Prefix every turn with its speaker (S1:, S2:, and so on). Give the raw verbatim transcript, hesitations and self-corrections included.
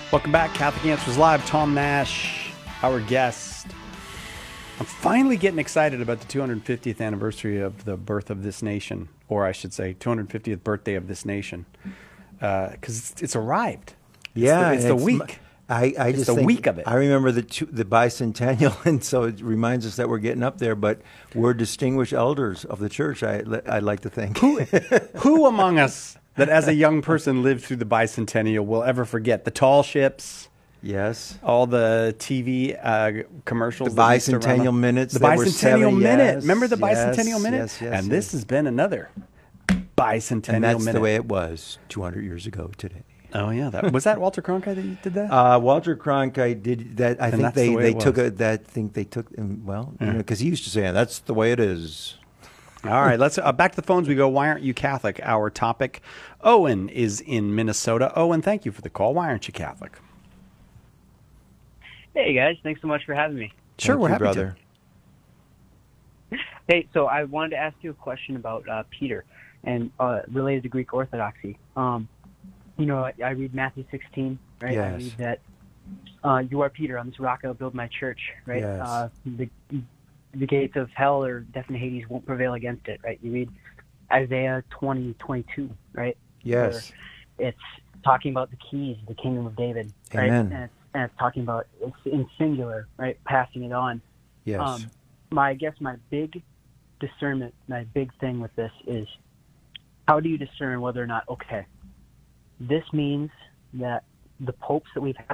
S1: Welcome back, Catholic Answers Live. Tom Nash, our guest. I'm finally getting excited about the two hundred fiftieth anniversary of the birth of this nation, or I should say, two hundred fiftieth birthday of this nation, because uh, it's, it's arrived. It's
S2: yeah,
S1: the, it's the week.
S2: I, I
S1: it's
S2: just
S1: the
S2: think,
S1: week of it.
S2: I remember the two, the bicentennial, and so it reminds us that we're getting up there. But we're distinguished elders of the church. I I'd like to think.
S1: Who, who among us that, as a young person, lived through the bicentennial will ever forget the tall ships?
S2: Yes.
S1: All the T V uh, commercials.
S2: The bicentennial minutes.
S1: The
S2: that were
S1: bicentennial
S2: seven,
S1: minute.
S2: yes,
S1: Remember the
S2: yes,
S1: bicentennial minute?
S2: Yes, yes,
S1: and
S2: yes.
S1: this has been another bicentennial
S2: and that's
S1: minute.
S2: the way it was two hundred years ago today.
S1: Oh yeah, that, was that Walter Cronkite that did that?
S2: Uh, Walter Cronkite did that. I
S1: And
S2: think
S1: that's
S2: they,
S1: the way
S2: they
S1: it
S2: took
S1: was.
S2: a, that. Think they took um, well,
S1: Yeah.
S2: you know, because he used to say that's the way it is.
S1: All right, let's uh, back to the phones. We go. Why aren't you Catholic? Our topic. Owen is in Minnesota. Owen, thank you for the call. Why aren't you Catholic?
S3: Hey guys, thanks so much for having me.
S1: Sure,
S2: Thank
S1: we're
S2: you,
S1: happy
S2: brother.
S3: to. Hey, so I wanted to ask you a question about uh, Peter and uh, related to Greek Orthodoxy. Um, you know, I, I read Matthew sixteen, right? I
S2: Yes.
S3: read that uh, you are Peter, on this rock I'll build my church, right?
S2: Yes.
S3: Uh, the, the gates of hell or death and Hades won't prevail against it, right? You read Isaiah twenty twenty-two, right?
S2: Yes.
S3: Where it's talking about the keys, the kingdom of David, right?
S2: Amen.
S3: And it's, and it's talking about, it's in singular, right? Passing it on.
S2: Yes.
S3: Um, my I guess my big discernment, my big thing with this is, how do you discern whether or not, okay, this means that the popes that we've had